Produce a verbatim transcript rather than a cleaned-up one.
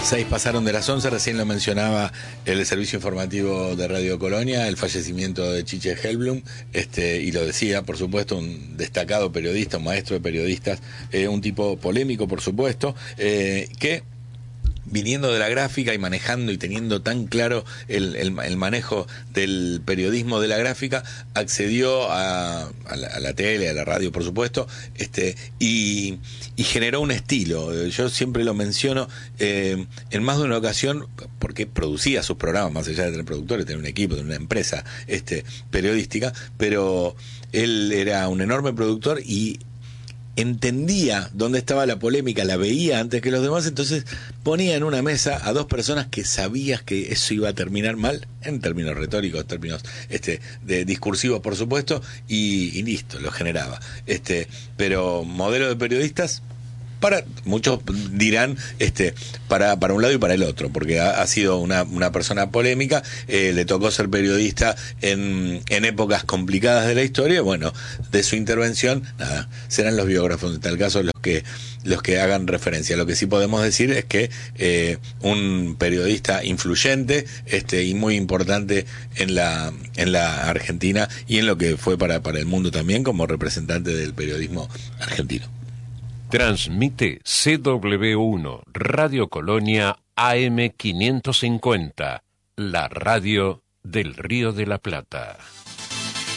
Seis pasaron de las once, recién lo mencionaba el servicio informativo de Radio Colonia, el fallecimiento de Chiche Hellblum, este, y lo decía, por supuesto, un destacado periodista, un maestro de periodistas, eh, un tipo polémico, por supuesto, eh, que viniendo de la gráfica y manejando y teniendo tan claro el, el, el manejo del periodismo de la gráfica, accedió a, a, la, a la tele, a la radio, por supuesto, este, y, y generó un estilo. Yo siempre lo menciono eh, en más de una ocasión, porque producía sus programas, más allá de tener productores, tener un equipo, tener una empresa este, periodística, pero él era un enorme productor y entendía dónde estaba la polémica, la veía antes que los demás, entonces ponía en una mesa a dos personas que sabías que eso iba a terminar mal, en términos retóricos, términos este de discursivos, por supuesto, y, y listo, lo generaba. Este, pero modelo de periodistas, para muchos dirán este para para un lado y para el otro, porque ha, ha sido una, una persona polémica, eh, le tocó ser periodista en, en épocas complicadas de la historia. Bueno, de su intervención, nada, serán los biógrafos en tal caso los que los que hagan referencia. Lo que sí podemos decir es que eh, un periodista influyente este y muy importante en la en la Argentina y en lo que fue para para el mundo también como representante del periodismo argentino. Transmite C W uno Radio Colonia A M quinientos cincuenta, la radio del Río de la Plata.